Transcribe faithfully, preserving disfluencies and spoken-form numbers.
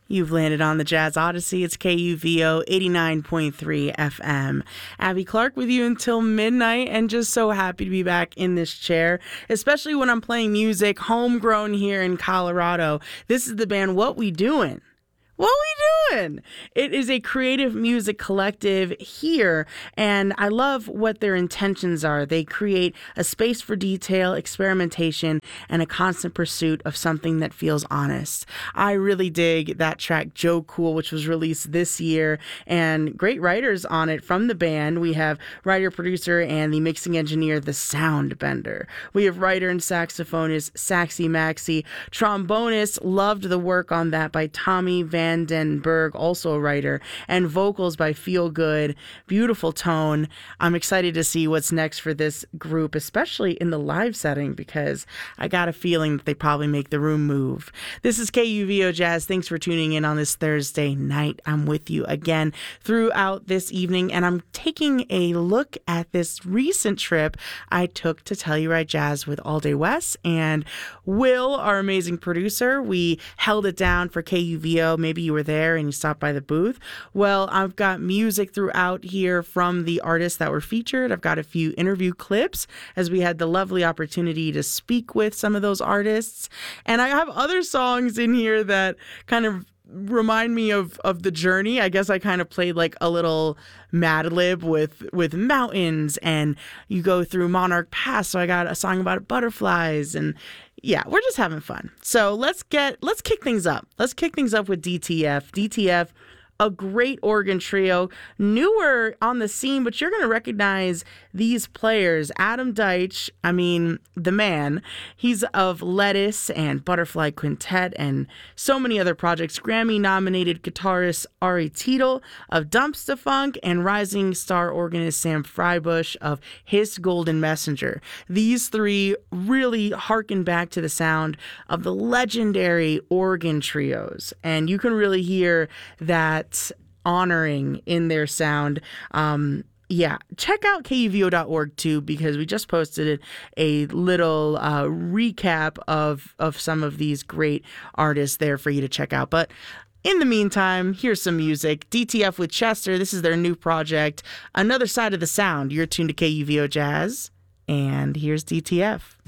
You've landed on the Jazz Odyssey. It's K U V O eighty-nine point three F M. Abby Clark with you until midnight, and just so happy to be back in this chair, especially when I'm playing music homegrown here in Colorado. This is the band What We Doin'. What we doing? It is a creative music collective here, and I love what their intentions are. They create a space for detail, experimentation, and a constant pursuit of something that feels honest. I really dig that track, Joe Cool, which was released this year, and great writers on it from the band. We have writer, producer, and the mixing engineer, The Soundbender. We have writer and saxophonist, Saxy Maxey. Trombonist, loved the work on that by Tommy Van Den Berg, also a writer, and vocals by Feel Good. Beautiful tone. I'm excited to see what's next for this group, especially in the live setting, because I got a feeling that they probably make the room move. This is K U V O Jazz. Thanks for tuning in on this Thursday night. I'm with you again throughout this evening, and I'm taking a look at this recent trip I took to Telluride Jazz with All Day West and Will, our amazing producer. We held it down for K U V O. Maybe you were there and you stopped by the booth. Well, I've got music throughout here from the artists that were featured. I've got a few interview clips as we had the lovely opportunity to speak with some of those artists. And I have other songs in here that kind of remind me of of the journey. I guess I kind of played like a little Mad Lib with with mountains, and you go through Monarch Pass, so I got a song about butterflies, and yeah, we're just having fun. So let's get let's kick things up. Let's kick things up with D T F. D T F, a great organ trio, newer on the scene, but you're going to recognize these players. Adam Deitch, I mean, the man, he's of Lettuce and Butterfly Quintet and so many other projects. Grammy-nominated guitarist Ari Tiedel of Dumpsta Funk and rising star organist Sam Freibush of His Golden Messenger. These three really harken back to the sound of the legendary organ trios, and you can really hear that honoring in their sound. Um, yeah, check out K U V O dot org too, because we just posted a little uh, recap of, of some of these great artists there for you to check out. But in the meantime, here's some music. D T F with Chester. This is their new project, Another Side of the Sound. You're tuned to K U V O Jazz, and here's D T F.